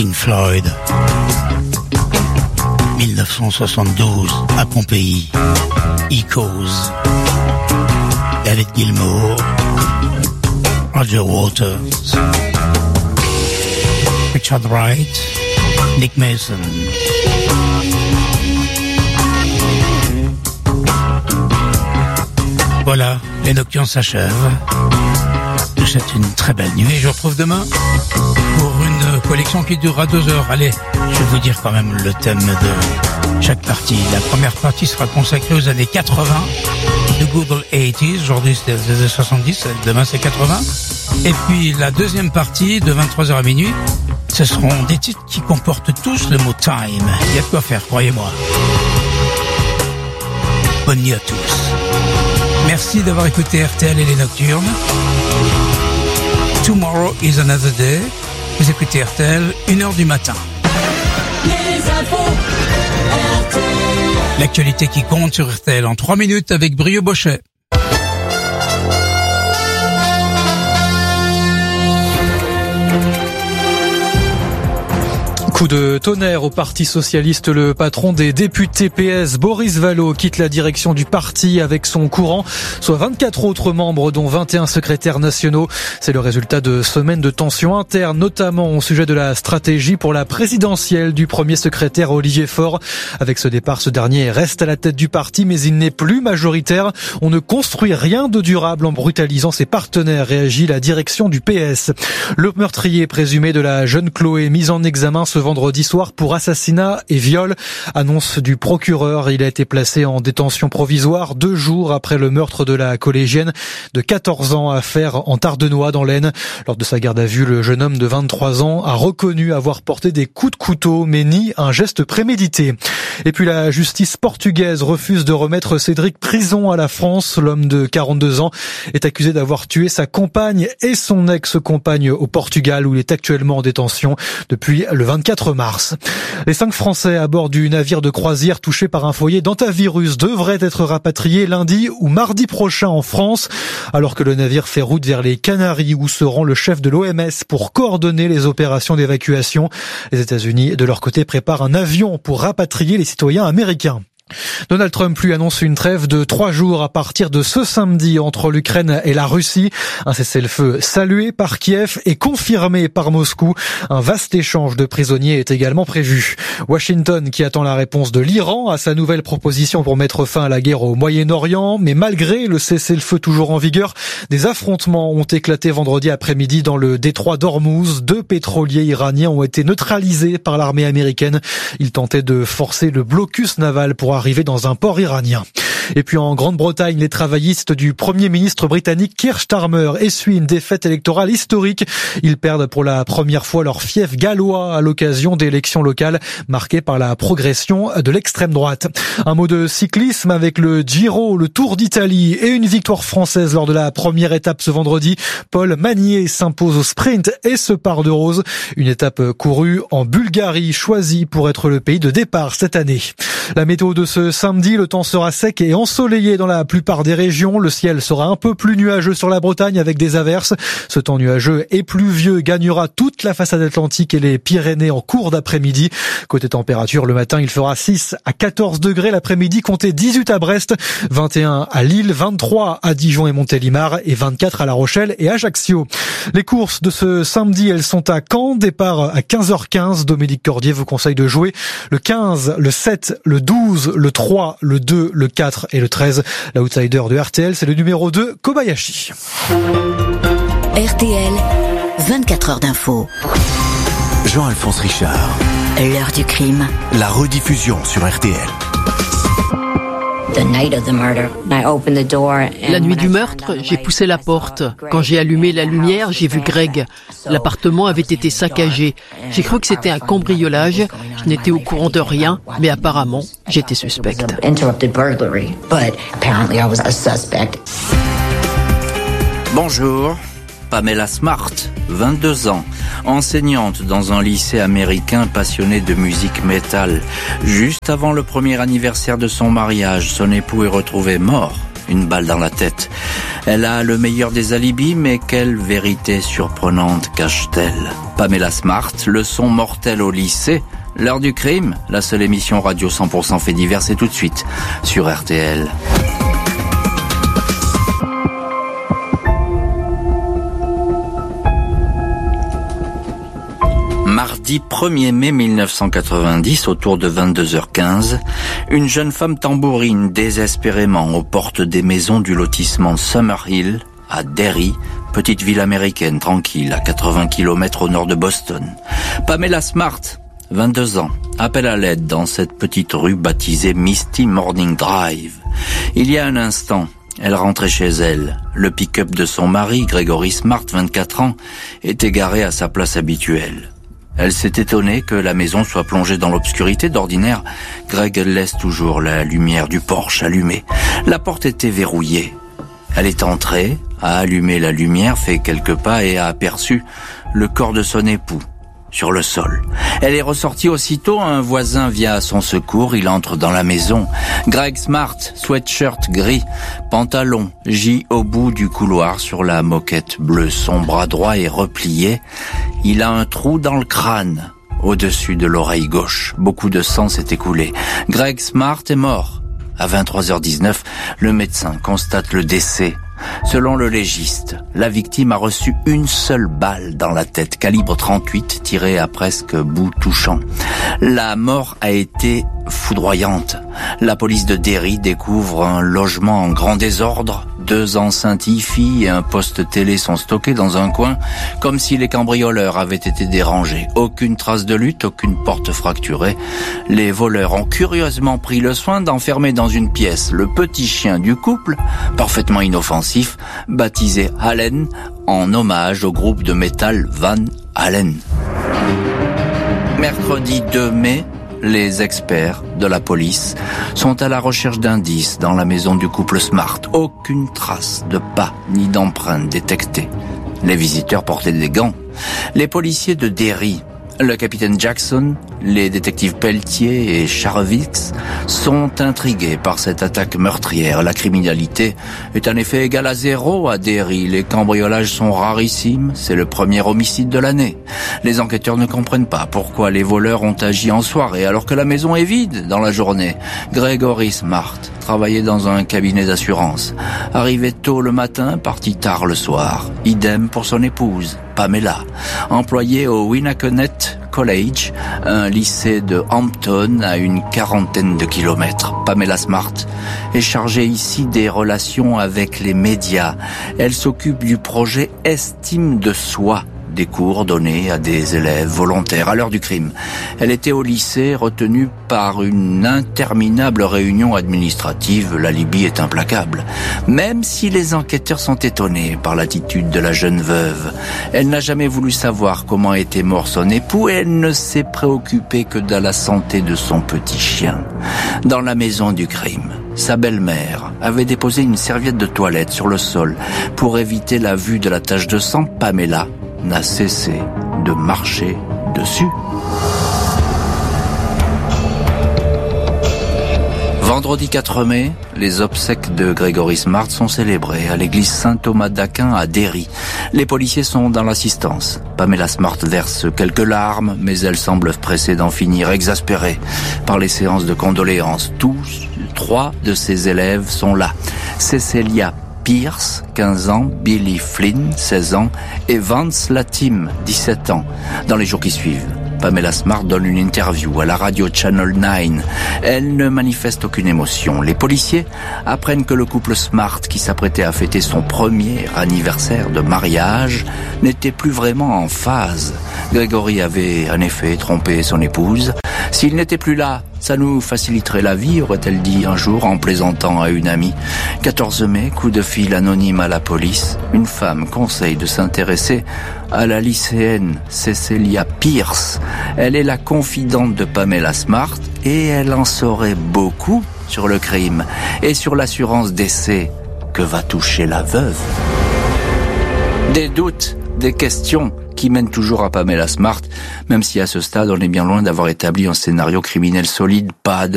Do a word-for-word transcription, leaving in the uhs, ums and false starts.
Pink Floyd. dix-neuf cent soixante-douze, à Pompéi. Echoes. David Gilmour. Roger Waters. Richard Wright. Nick Mason. Voilà, les nocturnes s'achèvent. Je vous souhaite une très belle nuit et je vous retrouve demain pour une collection qui durera deux heures. Allez, je vais vous dire quand même le thème de chaque partie. La première partie sera consacrée aux années quatre-vingts, The Good Old eighties. Aujourd'hui c'était les années soixante-dix, demain c'est quatre-vingts. Et puis la deuxième partie de vingt-trois heures à minuit, ce seront des titres qui comportent tous le mot time. Il y a de quoi faire, croyez-moi. Bonne nuit à tous. Merci d'avoir écouté R T L et les Nocturnes. Tomorrow is another day. Vous écoutez R T L, une heure du matin. Les infos, R T L. L'actualité qui compte sur R T L en trois minutes avec Brio Bochet. Coup de tonnerre au Parti socialiste, le patron des députés P S, Boris Vallaud, quitte la direction du parti avec son courant, soit vingt-quatre autres membres, dont vingt et un secrétaires nationaux. C'est le résultat de semaines de tensions internes, notamment au sujet de la stratégie pour la présidentielle du premier secrétaire Olivier Faure. Avec ce départ, ce dernier reste à la tête du parti, mais il n'est plus majoritaire. On ne construit rien de durable en brutalisant ses partenaires, réagit la direction du P S. Le meurtrier présumé de la jeune Chloé, mise en examen ce vendredi soir pour assassinat et viol. Annonce du procureur, il a été placé en détention provisoire deux jours après le meurtre de la collégienne de quatorze ans à Fère en Tardenois dans l'Aisne. Lors de sa garde à vue, le jeune homme de vingt-trois ans a reconnu avoir porté des coups de couteau mais nie un geste prémédité. Et puis la justice portugaise refuse de remettre Cédric Prison à la France. L'homme de quarante-deux ans est accusé d'avoir tué sa compagne et son ex-compagne au Portugal où il est actuellement en détention depuis le vingt-quatre mars. Les cinq Français à bord du navire de croisière touché par un foyer d'hantavirus devraient être rapatriés lundi ou mardi prochain en France, alors que le navire fait route vers les Canaries où se rend le chef de l'O M S pour coordonner les opérations d'évacuation. Les États-Unis, de leur côté, préparent un avion pour rapatrier les citoyens américains. Donald Trump lui annonce une trêve de trois jours à partir de ce samedi entre l'Ukraine et la Russie. Un cessez-le-feu salué par Kiev et confirmé par Moscou. Un vaste échange de prisonniers est également prévu. Washington qui attend la réponse de l'Iran à sa nouvelle proposition pour mettre fin à la guerre au Moyen-Orient. Mais malgré le cessez-le-feu toujours en vigueur, des affrontements ont éclaté vendredi après-midi dans le détroit d'Ormuz. Deux pétroliers iraniens ont été neutralisés par l'armée américaine. Ils tentaient de forcer le blocus naval pour arrivé dans un port iranien. Et puis en Grande-Bretagne, les travaillistes du Premier ministre britannique Keir Starmer essuient une défaite électorale historique. Ils perdent pour la première fois leur fief gallois à l'occasion d'élections locales marquées par la progression de l'extrême droite. Un mot de cyclisme avec le Giro, le Tour d'Italie et une victoire française lors de la première étape ce vendredi. Paul Magnier s'impose au sprint et se part de rose. Une étape courue en Bulgarie, choisie pour être le pays de départ cette année. La météo de ce samedi, le temps sera sec et ensoleillé dans la plupart des régions. Le ciel sera un peu plus nuageux sur la Bretagne avec des averses. Ce temps nuageux et pluvieux gagnera toute la façade atlantique et les Pyrénées en cours d'après-midi. Côté température, le matin, il fera six à quatorze degrés. L'après-midi, comptez dix-huit à Brest, vingt et un à Lille, vingt-trois à Dijon et Montélimar et vingt-quatre à La Rochelle et Ajaccio. Les courses de ce samedi, elles sont à Caen. Départ à quinze heures quinze. Dominique Cordier vous conseille de jouer le quinze, le sept, le douze, le trois, le deux, le quatre et le treize. L'outsider de R T L, c'est le numéro deux, Kobayashi. R T L, vingt-quatre heures d'info. Jean-Alphonse Richard. L'heure du crime. La rediffusion sur R T L. La nuit du meurtre, j'ai poussé la porte. Quand j'ai allumé la lumière, j'ai vu Greg. L'appartement avait été saccagé. J'ai cru que c'était un cambriolage. Je n'étais au courant de rien, mais apparemment, j'étais suspecte. Bonjour, Pamela Smart, vingt-deux ans, enseignante dans un lycée américain passionné de musique métal. Juste avant le premier anniversaire de son mariage, son époux est retrouvé mort une balle dans la tête. Elle a le meilleur des alibis, mais quelle vérité surprenante cache-t-elle? Pamela Smart, leçon mortelle au lycée. L'heure du crime, la seule émission radio cent pour cent fait divers, c'est tout de suite sur R T L. Mardi premier mai mille neuf cent quatre-vingt-dix, autour de vingt-deux heures quinze, une jeune femme tambourine désespérément aux portes des maisons du lotissement Summerhill, à Derry, petite ville américaine tranquille à quatre-vingts kilomètres au nord de Boston. Pamela Smart, vingt-deux ans, appelle à l'aide dans cette petite rue baptisée Misty Morning Drive. Il y a un instant, elle rentrait chez elle. Le pick-up de son mari, Gregory Smart, vingt-quatre ans, était garé à sa place habituelle. Elle s'est étonnée que la maison soit plongée dans l'obscurité. D'ordinaire, Greg laisse toujours la lumière du porche allumée. La porte était verrouillée. Elle est entrée, a allumé la lumière, fait quelques pas et a aperçu le corps de son époux sur le sol. Elle est ressortie aussitôt, un voisin vient à son secours, il entre dans la maison. Greg Smart, sweatshirt gris, pantalon, gît au bout du couloir sur la moquette bleue. Son bras droit est replié, il a un trou dans le crâne, au-dessus de l'oreille gauche. Beaucoup de sang s'est écoulé. Greg Smart est mort. À vingt-trois heures dix-neuf, le médecin constate le décès. Selon le légiste, la victime a reçu une seule balle dans la tête, calibre trente-huit, tirée à presque bout touchant. La mort a été foudroyante. La police de Derry découvre un logement en grand désordre. Deux enceintes hi-fi et un poste télé sont stockés dans un coin, comme si les cambrioleurs avaient été dérangés. Aucune trace de lutte, aucune porte fracturée. Les voleurs ont curieusement pris le soin d'enfermer dans une pièce le petit chien du couple, parfaitement inoffensif, baptisé Allen, en hommage au groupe de métal Van Halen. Mercredi deux mai, les experts de la police sont à la recherche d'indices dans la maison du couple Smart. Aucune trace de pas ni d'empreintes détectées. Les visiteurs portaient des gants. Les policiers de Derry, le capitaine Jackson, les détectives Pelletier et Charvix sont intrigués par cette attaque meurtrière. La criminalité est en effet égale à zéro à Derry. Les cambriolages sont rarissimes. C'est le premier homicide de l'année. Les enquêteurs ne comprennent pas pourquoi les voleurs ont agi en soirée alors que la maison est vide dans la journée. Gregory Smart travaillait dans un cabinet d'assurance. Arrivé tôt le matin, parti tard le soir. Idem pour son épouse, Pamela, employée au Winnacunnet College, un lycée de Hampton à une quarantaine de kilomètres. Pamela Smart est chargée ici des relations avec les médias. Elle s'occupe du projet Estime de soi, des cours donnés à des élèves volontaires. À l'heure du crime, elle était au lycée, retenue par une interminable réunion administrative. L'alibi est implacable. Même si les enquêteurs sont étonnés par l'attitude de la jeune veuve, elle n'a jamais voulu savoir comment était mort son époux et elle ne s'est préoccupée que de la santé de son petit chien. Dans la maison du crime, sa belle-mère avait déposé une serviette de toilette sur le sol pour éviter la vue de la tache de sang. Pamela n'a cessé de marcher dessus. Vendredi quatre mai, les obsèques de Gregory Smart sont célébrées à l'église Saint-Thomas d'Aquin à Derry. Les policiers sont dans l'assistance. Pamela Smart verse quelques larmes, mais elle semble pressée d'en finir, exaspérée par les séances de condoléances. Tous, trois de ses élèves sont là. Cecilia Pierce, quinze ans, Billy Flynn, seize ans, et Vance Latim, dix-sept ans. Dans les jours qui suivent, Pamela Smart donne une interview à la radio Channel neuf. Elle ne manifeste aucune émotion. Les policiers apprennent que le couple Smart, qui s'apprêtait à fêter son premier anniversaire de mariage, n'était plus vraiment en phase. Gregory avait en effet trompé son épouse. S'il n'était plus là, ça nous faciliterait la vie, aurait-elle dit un jour en plaisantant à une amie. quatorze mai, coup de fil anonyme à la police. Une femme conseille de s'intéresser à la lycéenne Cecilia Pierce. Elle est la confidente de Pamela Smart et elle en saurait beaucoup sur le crime et sur l'assurance décès que va toucher la veuve. Des doutes, des questions qui mènent toujours à Pamela Smart, même si à ce stade on est bien loin d'avoir établi un scénario criminel solide. Pas de